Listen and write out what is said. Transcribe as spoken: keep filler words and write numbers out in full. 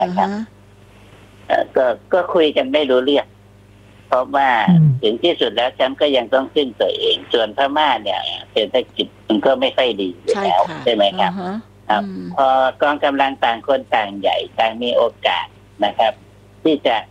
นะครับก็ก็คุยกันไม่รู้เรื่องเพราะว่าถึงที่สุดแล้วฉันก็ยังต้องขึ้นตัวเองส่วนพม่าเนี่ยเศรษฐกิจมันก็ไม่ค่อยดีอยู่แล้วใช่ไหมครับครับพอกองกำลังต่างคนต่างใหญ่ต่างมีโอกาสนะครับที่จะ